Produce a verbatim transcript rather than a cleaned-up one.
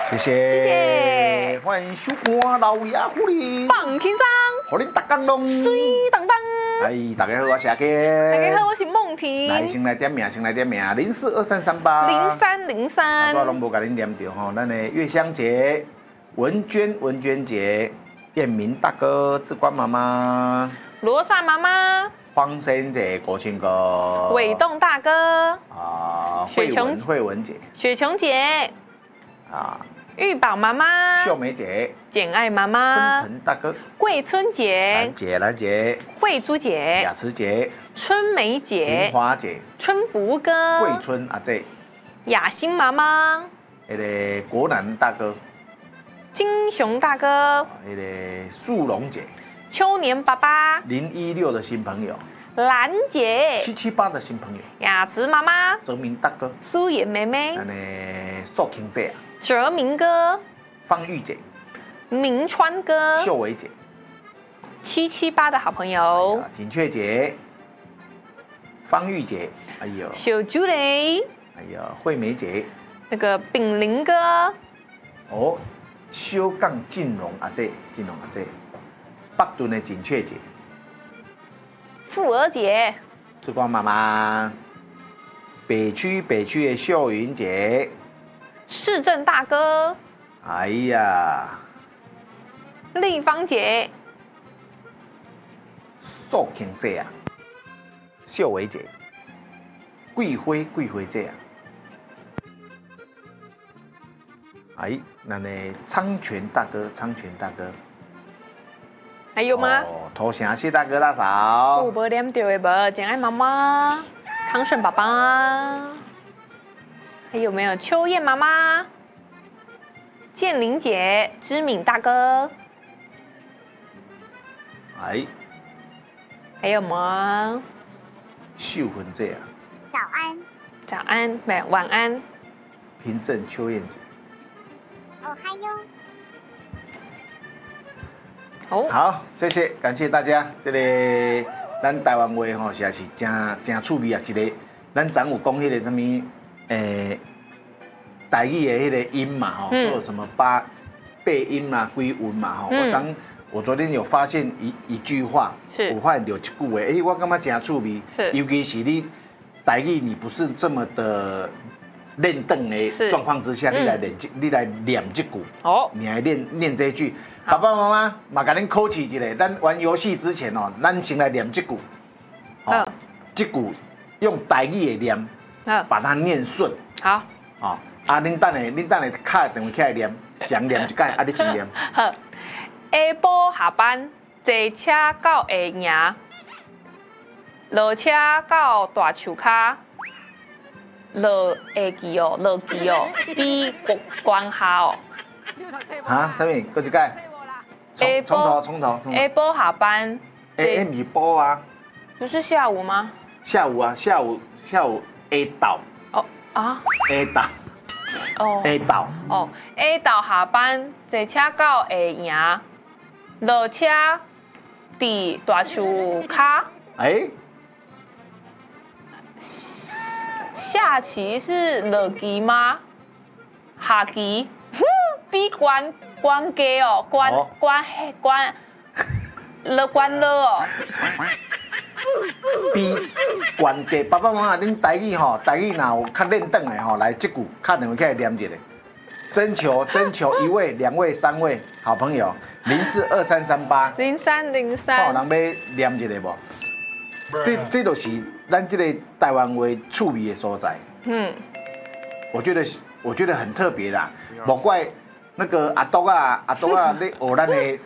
谢谢， 谢谢， 欢迎收看老爷虎哩， 放轻松， 互恁大家拢水当当。 哎，大家好，我是阿 K。 大家好，我是梦婷。 来，先来点名，先来点名，零四二三三八零三零三。 我拢无甲恁念到吼，咱的月香姐、文娟、文娟姐、燕明大哥、志光妈妈、 罗莎妈妈、 黄生姐、国庆哥、 伟栋大哥、 啊， 雪琼慧文、慧文姐雪琼姐、 啊， 玉宝妈妈、 秀梅姐、 简爱妈昆妈、 腾大哥、 桂春姐兰、姐、兰姐、 慧珠姐雅、慈姐、 春梅姐婷、花姐、 春福哥、 桂春阿姐、 雅欣妈妈、 那个国南大哥、 金雄大哥、 那个素荣姐、 秋年爸爸、 零一六的新朋友、 兰姐、 七七八的新朋友、 雅慈妈妈、 泽明大哥、 苏妍妹妹那、个寿庆姐、 哲明哥、 方玉姐、 明川哥、 秀伟姐、 七七八的好朋友啊锦雀姐、方玉姐，哎呦， 小朱雷， 哎呦，惠美姐， 那个炳林哥、 哦，修杠金融阿姐，金融阿姐，北屯的锦雀姐， 富儿姐、 志光妈妈，北区北区的秀云姐， 市政大哥、 哎呀， 立芳姐、 寿庆姐啊，秀伟姐，桂辉桂辉姐啊，哎，那呢昌全大哥，昌全大哥， 还有吗？ 哦，头衔谢大哥大嫂我，无念到的无，简爱妈妈、康顺爸爸，还有没有秋燕妈妈、建林姐、知敏大哥， 哎， 还有吗？ 秀芬姐啊， 早安， 早安，没有晚安。 平镇秋燕姐。 哦嗨哟， 哦， 好，谢谢，感谢大家。这个咱台湾话吼，实在是真真趣味啊！一个咱昨有讲迄个什么，诶、台语的迄个音嘛，吼， 嗯做什么八八音嘛、归文嘛，吼、 嗯我昨我昨天有发现一一句话， 是我发现到一句话，诶、我感觉真趣味， 是尤其是你台语你不是这么的练邓的是状况之下，你来练这，你来念这句。 哦， 你来念念这一句，爸爸妈妈嘛，甲恁考试一下。咱玩游戏之前哦，咱先来念这句， 嗯哦，这句用台语的念， 嗯， 把它念顺， 好， 哦，啊，恁等下，恁等下卡电话起来念，讲念一改，啊，你先念。 好。下晡下班，坐车到下营，落车到大树骹，落下期哦，落期哦，比关下哦。 啊，什么？搁一改？从从头从头从头。 下晡下班， 哎哎，不是晡啊， 不是下午吗？ 下午啊，下午下午下昼哦啊下昼哦下昼。 哦，下昼下班，坐车到下营，落车伫大树骹。 哎， 下棋是落棋吗？下棋，比关关家哦，关哦关关了关了哦。 比关键爸爸妈妈，恁台语吼，台语若有较练转的吼，来这句敲电话起来念一下。征求征求一位、两位、三位好朋友，零四二三三八， 零三零看有三， 人要念一下无？这这就是咱这个台湾话趣味的所在。 嗯， 我觉得我觉得很特别啦，莫怪那个阿东啊阿东啊，咧学咱的